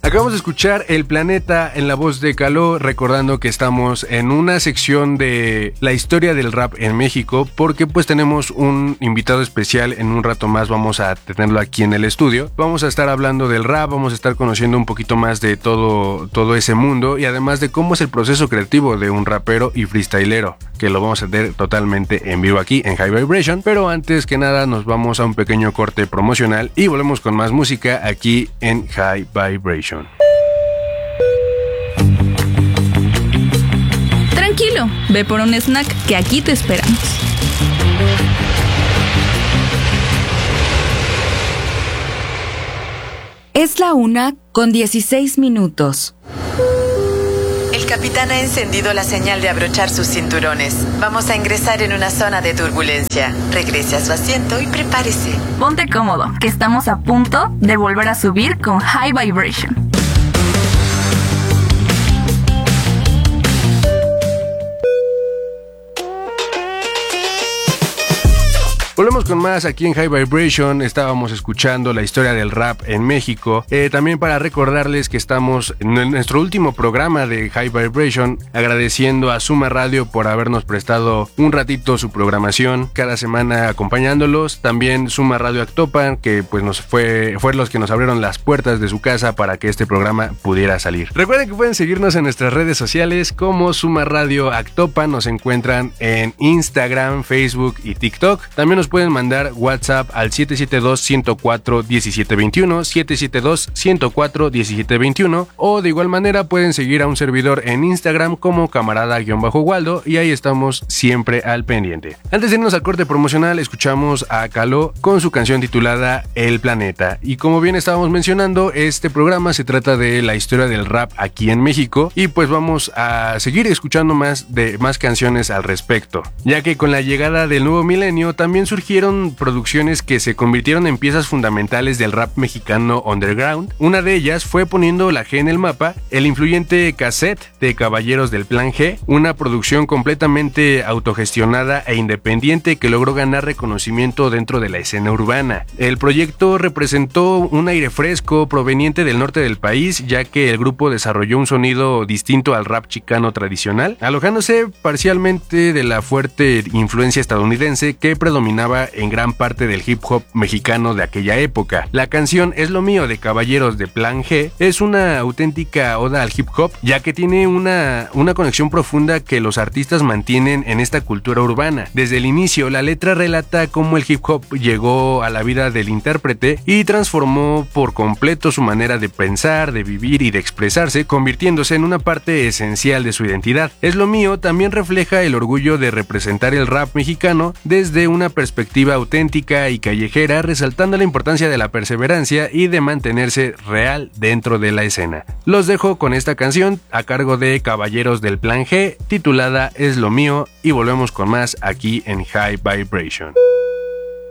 Acabamos de escuchar El Planeta en la voz de Caló, recordando que estamos en una sección de la historia del rap en México, porque pues tenemos un invitado especial. En un rato más vamos a tenerlo aquí en el estudio. Vamos a estar hablando del rap, vamos a estar conociendo un poquito más de todo ese mundo y además de cómo es el proceso creativo de un rapero y freestylero, que lo vamos a tener totalmente en vivo aquí en High Vibration. Pero antes que nada nos vamos a un pequeño corte promocional y volvemos con más música aquí en High Vibration. Tranquilo, ve por un snack que aquí te esperamos. Es la 1:16. El capitán ha encendido la señal de abrochar sus cinturones. Vamos a ingresar en una zona de turbulencia. Regrese a su asiento y prepárese. Ponte cómodo, que estamos a punto de volver a subir con High Vibration. Volvemos con más aquí en High Vibration. Estábamos escuchando la historia del rap en México. También para recordarles que estamos en nuestro último programa de High Vibration, agradeciendo a Suma Radio por habernos prestado un ratito su programación cada semana acompañándolos. También Suma Radio Actopan, que pues fue los que nos abrieron las puertas de su casa para que este programa pudiera salir. Recuerden que pueden seguirnos en nuestras redes sociales como Suma Radio Actopan. Nos encuentran en Instagram, Facebook y TikTok. También nos pueden mandar WhatsApp al 772-104-1721, 772-104-1721, o de igual manera pueden seguir a un servidor en Instagram como camarada-waldo y ahí estamos siempre al pendiente. Antes de irnos al corte promocional, escuchamos a Caló con su canción titulada El Planeta. Y como bien estábamos mencionando, este programa se trata de la historia del rap aquí en México y pues vamos a seguir escuchando más canciones al respecto, ya que con la llegada del nuevo milenio también surgieron producciones que se convirtieron en piezas fundamentales del rap mexicano underground. Una de ellas fue Poniendo la G en el Mapa, el influyente cassette de Caballeros del Plan G, una producción completamente autogestionada e independiente que logró ganar reconocimiento dentro de la escena urbana. El proyecto representó un aire fresco proveniente del norte del país, ya que el grupo desarrolló un sonido distinto al rap chicano tradicional, alojándose parcialmente de la fuerte influencia estadounidense que predominaba en gran parte del hip hop mexicano de aquella época. La canción Es lo mío de Caballeros de Plan G es una auténtica oda al hip hop, ya que tiene una conexión profunda que los artistas mantienen en esta cultura urbana. Desde el inicio, la letra relata cómo el hip hop llegó a la vida del intérprete y transformó por completo su manera de pensar, de vivir y de expresarse, convirtiéndose en una parte esencial de su identidad. Es lo mío también refleja el orgullo de representar el rap mexicano desde una perspectiva auténtica y callejera, resaltando la importancia de la perseverancia y de mantenerse real dentro de la escena. Los dejo con esta canción a cargo de Caballeros del Plan G, titulada Es lo mío, y volvemos con más aquí en High Vibration.